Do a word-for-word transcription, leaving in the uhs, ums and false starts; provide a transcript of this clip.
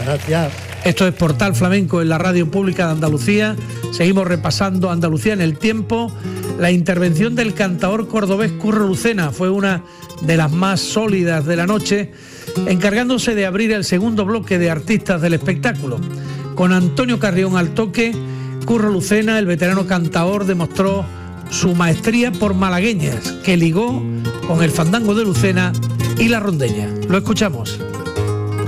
Gracias. Esto es Portal Flamenco en la Radio Pública de Andalucía. Seguimos repasando Andalucía en el tiempo. La intervención del cantaor cordobés Curro Lucena fue una de las más sólidas de la noche, encargándose de abrir el segundo bloque de artistas del espectáculo. Con Antonio Carrión al toque, Curro Lucena, el veterano cantaor, demostró su maestría por malagueñas, que ligó con el fandango de Lucena y la rondeña. Lo escuchamos.